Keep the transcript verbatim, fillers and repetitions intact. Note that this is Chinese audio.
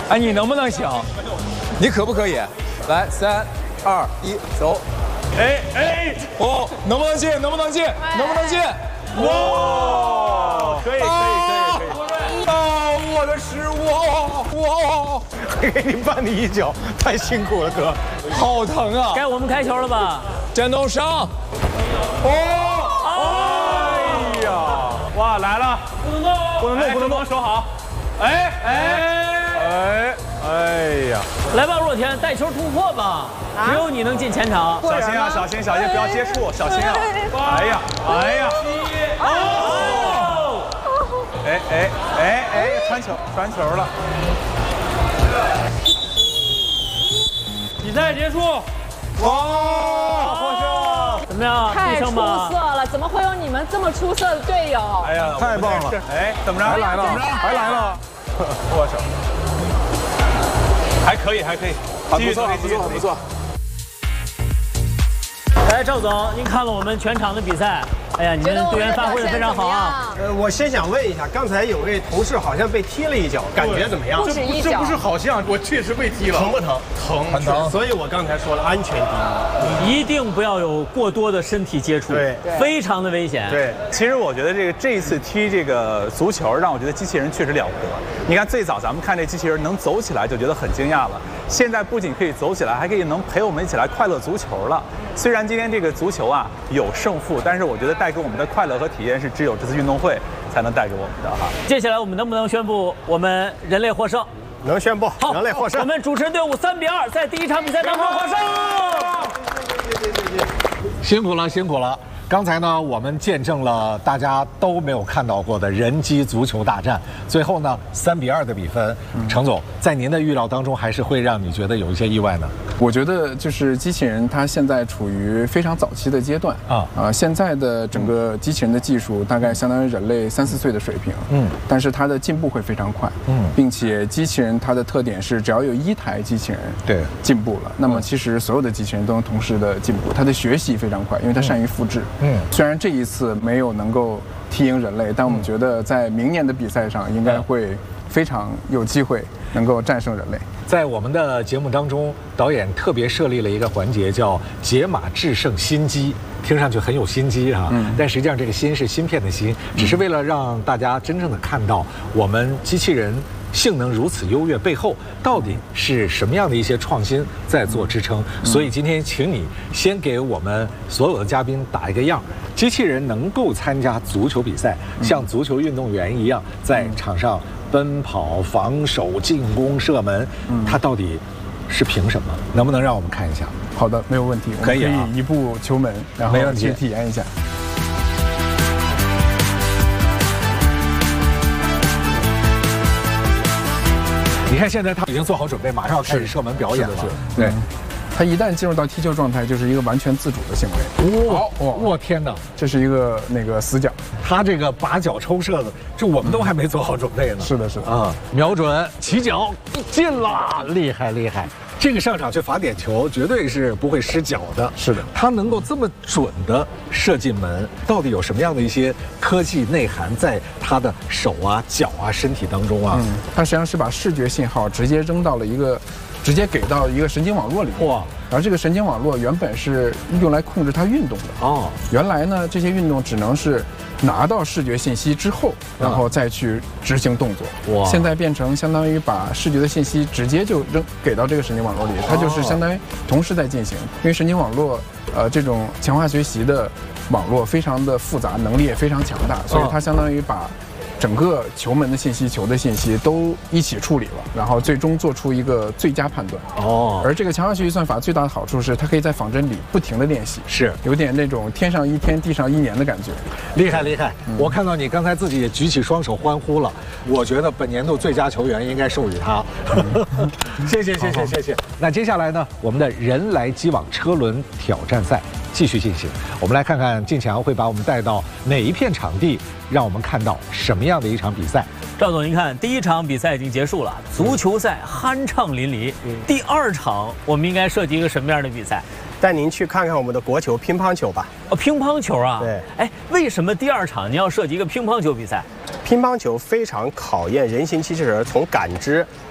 哎，你能不能行？你可不可以？来，三、二、一，走！ 哎哎， 哦，能不能进？能不能进？能不能进？ 哇，可以可以可以可以！ 啊，我的失误！哇， 给你绊你一脚，太辛苦了，哥， 好疼啊！ 该我们开球了吧？ 战斗上！哦！ 哎呀，哇，来了！不能动，不能动，不能动，手好！哎哎哎哎呀！ 来吧，若田，带球突破吧！只有你能进前场。 小心啊，小心小心，不要接触，小心啊！哎呀哎呀！哦！哎哎哎哎，传球传球了！ 比赛结束。 哇，获胜！ 怎么样？ 太出色了！怎么会有你们这么出色的队友？ 哎呀，太棒了！哎，怎么着？还来了？还来了！握手。还可以，还可以， 很不错，很不错，很不错。 哎，赵总，您看了我们全场的比赛，哎呀，你们队员发挥的非常好啊。 呃，我先想问一下，刚才有位同事好像被踢了一脚，感觉怎么样？ 不止一脚。 这不是好像，我确实被踢了。 疼不疼？ 疼， 很疼。所以我刚才说了，安全第一，一定不要有过多的身体接触， 对， 非常的危险。 对，其实我觉得这个这一次踢这个足球，让我觉得机器人确实了不得。你看最早咱们看这机器人能走起来就觉得很惊讶了，现在不仅可以走起来，还可以能陪我们一起来快乐足球了。虽然今天这个足球啊有胜负，但是我觉得带给我们的快乐和体验是只有这次运动会才能带给我们的哈。 接下来我们能不能宣布我们人类获胜？ 能宣布， 好， 人类获胜。 我们主持人队伍三比二在第一场比赛当中获胜。 辛苦了，辛苦了。刚才呢，我们见证了大家都没有看到过的人机足球大战，最后呢，三比二的比分。程总，在您的预料当中，还是会让你觉得有一些意外呢？ 我觉得就是机器人，它现在处于非常早期的阶段啊啊！现在的整个机器人的技术大概相当于人类三四岁的水平，嗯，但是它的进步会非常快，嗯，并且机器人它的特点是，只要有一台机器人对进步了，那么其实所有的机器人都能同时的进步，它的学习非常快，因为它善于复制。嗯，虽然这一次没有能够踢赢人类，但我们觉得在明年的比赛上应该会非常有机会能够战胜人类。 在我们的节目当中，导演特别设立了一个环节，叫“解码制胜心机”，听上去很有心机啊，嗯、但实际上这个“心”是芯片的“芯”，只是为了让大家真正的看到我们机器人性能如此优越背后到底是什么样的一些创新在做支撑。所以今天请你先给我们所有的嘉宾打一个样，机器人能够参加足球比赛，像足球运动员一样在场上奔跑、防守、进攻、射门，它到底是凭什么？能不能让我们看一下？ 好的，没有问题， 可以啊， 可以移步球门，然后去体验一下。 你看，现在他已经做好准备，马上要开始射门表演了。是对， 他一旦进入到踢球状态，就是一个完全自主的行为。 哇哇！我天哪， 这是一个那个死角。 他这个拔脚抽射的，这我们都还没做好准备呢。 是的，是的啊，瞄准起脚进了，厉害厉害！这个上场去罚点球，绝对是不会失脚的。 是的， 他能够这么准的射进门，到底有什么样的一些科技内涵在他的手啊、脚啊、身体当中啊？ 嗯，他实际上是把视觉信号直接扔到了一个，直接给到一个神经网络里面。哇！然后这个神经网络原本是用来控制它运动的。哦。原来呢，这些运动只能是拿到视觉信息之后，然后再去执行动作。哇！现在变成相当于把视觉的信息直接就扔给到这个神经网络里，它就是相当于同时在进行。因为神经网络，呃，这种强化学习的网络非常的复杂，能力也非常强大，所以它相当于把整个球门的信息、球的信息都一起处理了，然后最终做出一个最佳判断。哦。而这个强化学习算法最大的好处是，它可以在仿真里不停的练习， 是有点那种天上一天、地上一年的感觉。 厉害厉害！嗯、我看到你刚才自己也举起双手欢呼了，我觉得本年度最佳球员应该授予他。嗯、谢谢谢谢谢谢。那接下来呢，我们的人来机往车轮挑战赛继续进行，我们来看看靳强会把我们带到哪一片场地，让我们看到什么样的一场比赛。 赵总，您看第一场比赛已经结束了，足球赛酣畅淋漓。嗯、第二场我们应该设计一个什么样的比赛？ 带您去看看我们的国球乒乓球吧。 哦，乒乓球啊？ 对。 哎，为什么第二场您要设计一个乒乓球比赛？ 乒乓球非常考验人形机器人从感知